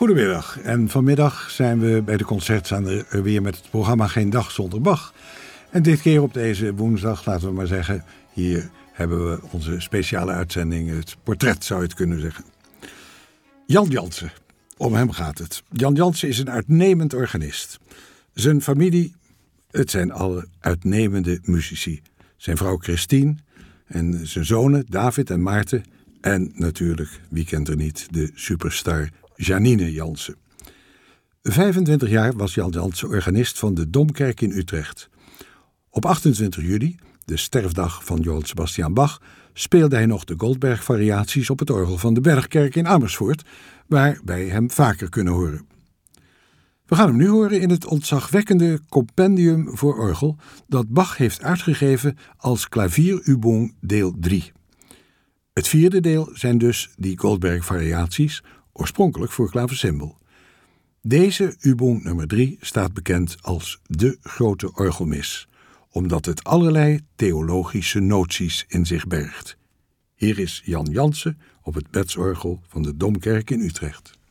Goedemiddag en vanmiddag zijn we bij de Concertzaal er weer met het programma Geen Dag Zonder Bach. En dit keer op deze woensdag, laten we maar zeggen, hier hebben we onze speciale uitzending, het portret zou je het kunnen zeggen. Jan Jansen, om hem gaat het. Jan Jansen is een uitnemend organist. Zijn familie, het zijn alle uitnemende muzici. Zijn vrouw Christine en zijn zonen David en Maarten. En natuurlijk, wie kent er niet, de superstar Janine Jansen. 25 jaar was Jan Jansen organist van de Domkerk in Utrecht. Op 28 juli, de sterfdag van Johann Sebastian Bach, speelde hij nog de Goldberg-variaties op het orgel van de Bergkerk in Amersfoort, waar wij hem vaker kunnen horen. We gaan hem nu horen in het ontzagwekkende compendium voor orgel dat Bach heeft uitgegeven als Klavierübung deel 3. Het vierde deel zijn dus die Goldberg-variaties, oorspronkelijk voor klavecimbal. Deze Übung nummer 3 staat bekend als de grote orgelmis, omdat het allerlei theologische noties in zich bergt. Hier is Jan Jansen op het Betsorgel van de Domkerk in Utrecht.